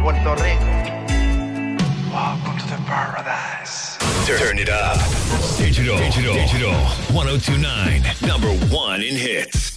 Puerto Rico. Welcome to the paradise. Turn it up. Digital 1029, number one in hits.